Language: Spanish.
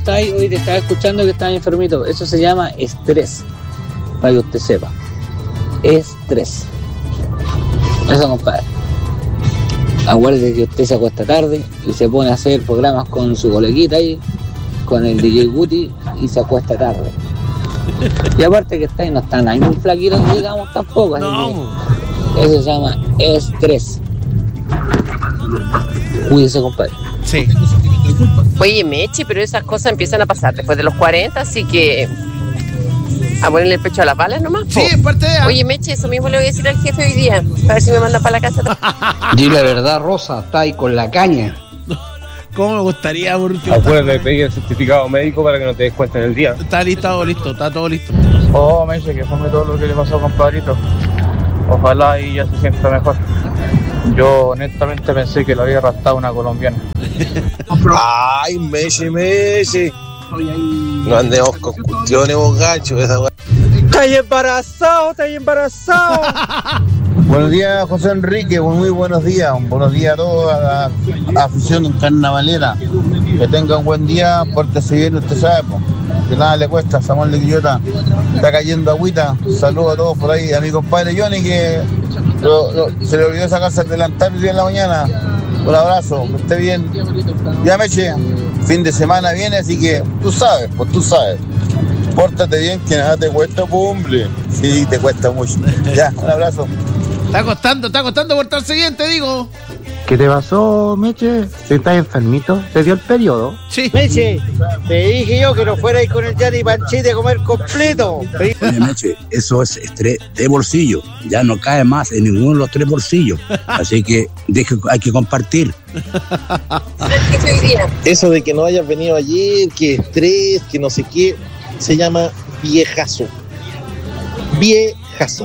estás? Hoy te estaba escuchando que estás enfermito. Eso se llama estrés, para que usted sepa. Estrés. Eso, compadre. Acuérdese que usted se acuesta tarde y se pone a hacer programas con su coleguita ahí, con el DJ Guti, y se acuesta tarde. Y aparte que está ahí, no están ahí muy flaquitos, digamos, tampoco. No. Eso se llama estrés. Cuídese, compadre. Sí. Oye, Mechi, pero esas cosas empiezan a pasar después de los 40, así que a ponerle el pecho a las balas nomás. Sí, en parte de... Oye, Mechi, eso mismo le voy a decir al jefe hoy día, a ver si me manda para la casa. Dile la verdad, Rosa, está ahí con la caña. ¿Cómo me gustaría, por último? Acuérdate de pedir el certificado médico para que no te des cuenta en el día. Está listo, está todo listo. Oh, me dice que fue todo lo que le pasó, compadrito. Ojalá y ya se sienta mejor. Yo honestamente pensé que lo había arrastrado una colombiana. Ay, Messi. No andemos con cuestiones, vos gachos, esa weá. ¡Estás embarazado! Buenos días, José Enrique, muy buenos días. Buenos días a toda la afición carnavalera. Que tenga un buen día, pórtese bien, usted sabe, po. Que nada le cuesta, Samuel de Quillota. Está cayendo agüita. Saludos a todos por ahí. A mi compadre Johnny, que se le olvidó sacarse el delantal el día en la mañana. Un abrazo, que esté bien. Ya, Meche, fin de semana viene, así que tú sabes. Pórtate bien, que nada te cuesta, hombre. Sí, te cuesta mucho. Ya, un abrazo. Está costando portarse bien, te digo. ¿Qué te pasó, Meche? ¿Estás enfermito? ¿Te dio el periodo? Sí. Meche, te dije yo que no fuera ahí con el Yanni Panchite a comer completo. Oye, Meche, eso es estrés de bolsillo. Ya no cae más en ninguno de los 3 bolsillos. Así que hay que compartir. Eso de que no hayas venido ayer, que estrés, que no sé qué, se llama viejazo. Viejazo.